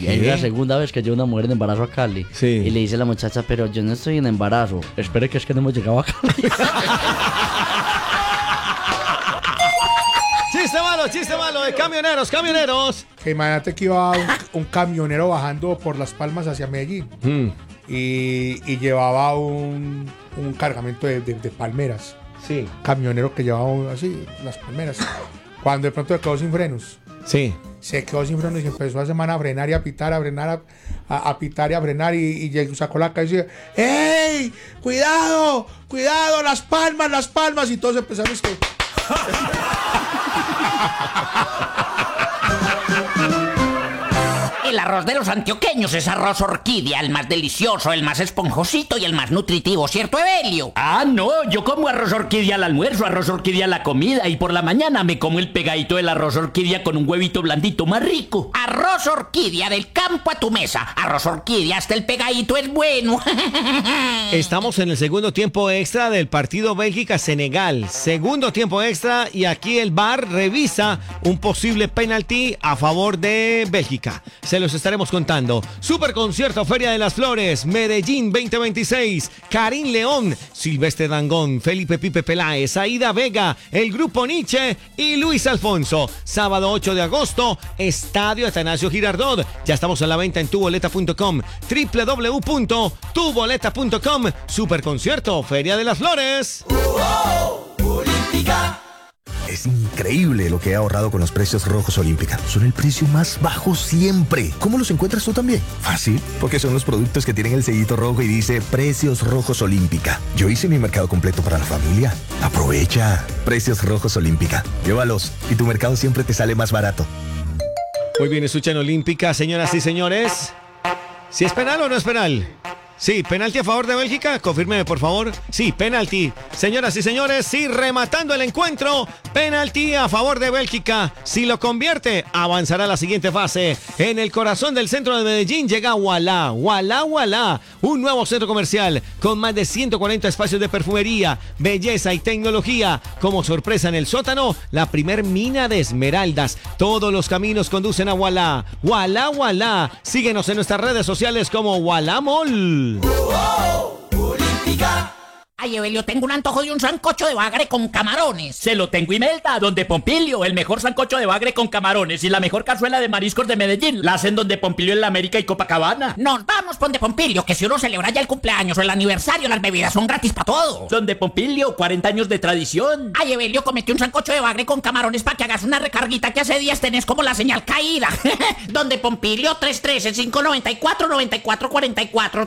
Y es la segunda vez que lleva una mujer en embarazo a Cali. Sí. Y le dice a la muchacha, pero yo no estoy en embarazo. Espere que es que no hemos llegado a Cali. Chiste malo de camioneros. Que imagínate que iba un camionero bajando por Las Palmas hacia Medellín y llevaba un cargamento de palmeras. Sí. Camionero que llevaba así las palmeras. Cuando de pronto se quedó sin frenos. Sí. Se quedó sin frenos y empezó a semana a frenar y a pitar, a pitar y a frenar y sacó la cabeza y dice, ¡ey! ¡Cuidado! ¡Las palmas! Y todos empezaron a El arroz de los antioqueños es arroz orquídea, el más delicioso, el más esponjosito y el más nutritivo, ¿cierto, Evelio? Ah, no, yo como arroz orquídea al almuerzo, arroz orquídea a la comida y por la mañana me como el pegadito del arroz orquídea con un huevito blandito más rico. Arroz orquídea del campo a tu mesa. Arroz orquídea hasta el pegadito es bueno. Estamos en el segundo tiempo extra del partido Bélgica-Senegal. Segundo tiempo extra y aquí el VAR revisa un posible penalti a favor de Bélgica. Se los estaremos contando. Super concierto Feria de las Flores, Medellín 2026. Karim León, Silvestre Dangond, Felipe Pipe Peláez, Aida Vega, el Grupo Nietzsche y Luis Alfonso. Sábado 8 de agosto, Estadio Atanasio Girardot. Ya estamos a la venta en tuboleta.com, www.tuboleta.com. Super concierto Feria de las Flores. Olímpica. Es increíble lo que he ahorrado con los precios rojos Olímpica. Son el precio más bajo siempre. ¿Cómo los encuentras tú también? Fácil, porque son los productos que tienen el sellito rojo y dice Precios Rojos Olímpica. Yo hice mi mercado completo para la familia. Aprovecha. Precios Rojos Olímpica. Llévalos y tu mercado siempre te sale más barato. Muy bien, escuchan Olímpica, señoras y señores. ¿Si es penal o no es penal? Sí, penalti a favor de Bélgica, confírmeme por favor. Sí, penalti. Señoras y señores, sí, rematando el encuentro, penalti a favor de Bélgica. Si lo convierte, avanzará a la siguiente fase. En el corazón del centro de Medellín llega Ualá, un nuevo centro comercial con más de 140 espacios de perfumería, belleza y tecnología. Como sorpresa en el sótano, la primer mina de esmeraldas. Todos los caminos conducen a Ualá. Ualá. Síguenos en nuestras redes sociales como Ualá Mall. Olímpica. Ay, Evelio, tengo un antojo de un sancocho de bagre con camarones. Se lo tengo, Imelda, donde Pompilio, el mejor sancocho de bagre con camarones y la mejor cazuela de mariscos de Medellín. La hacen donde Pompilio en la América y Copacabana. Nos vamos donde Pompilio, que si uno celebra ya el cumpleaños o el aniversario, las bebidas son gratis para todos. Donde Pompilio, 40 años de tradición. Ay, Evelio, comete un sancocho de bagre con camarones para que hagas una recarguita que hace días tenés como la señal caída. Donde Pompilio, 313-594-9444,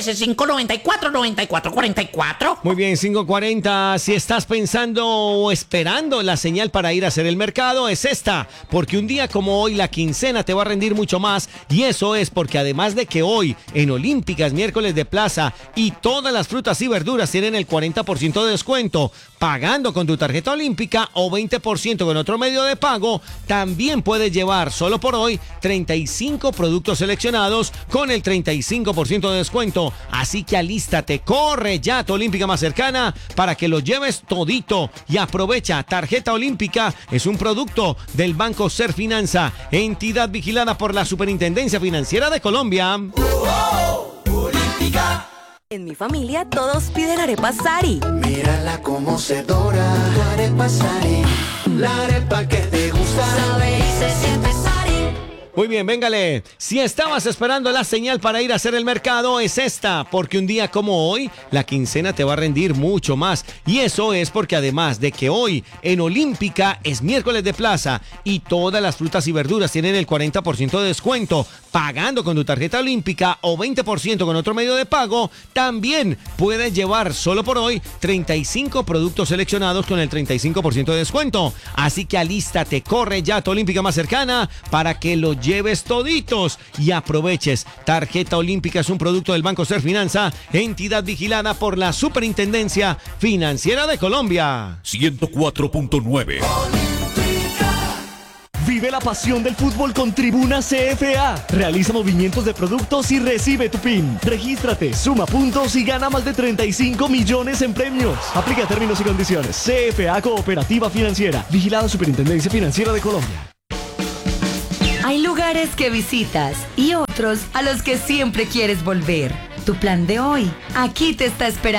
313-594-9444. Muy bien, 5:40. Si estás pensando o esperando la señal para ir a hacer el mercado, es esta. Porque un día como hoy la quincena te va a rendir mucho más. Y eso es porque además de que hoy en Olímpicas, miércoles de plaza y todas las frutas y verduras tienen el 40% de descuento, pagando con tu tarjeta Olímpica o 20% con otro medio de pago, también puedes llevar solo por hoy 35 productos seleccionados con el 35% de descuento. Así que alístate, corre ya a tu Olímpica más cercana para que lo lleves todito y aprovecha. Tarjeta Olímpica es un producto del Banco Serfinanza, entidad vigilada por la Superintendencia Financiera de Colombia. Olímpica. En mi familia todos piden arepas Sari. Mírala cómo se dora, la arepa Sari, la arepa que te gusta. Sabe y se siente Sari. Muy bien, véngale. Si estabas esperando la señal para ir a hacer el mercado, es esta. Porque un día como hoy, la quincena te va a rendir mucho más. Y eso es porque además de que hoy en Olímpica es miércoles de plaza y todas las frutas y verduras tienen el 40% de descuento, pagando con tu tarjeta Olímpica o 20% con otro medio de pago, también puedes llevar solo por hoy 35 productos seleccionados con el 35% de descuento. Así que alístate, corre ya a tu Olímpica más cercana para que lo lleves toditos y aproveches. Tarjeta Olímpica es un producto del Banco Serfinanza, entidad vigilada por la Superintendencia Financiera de Colombia. 104.9. Vive la pasión del fútbol con Tribuna CFA. Realiza movimientos de productos y recibe tu PIN. Regístrate, suma puntos y gana más de 35 millones en premios. Aplica términos y condiciones. CFA Cooperativa Financiera. Vigilada Superintendencia Financiera de Colombia. Hay lugares lugares que visitas y otros a los que siempre quieres volver. Tu plan de hoy, aquí te está esperando.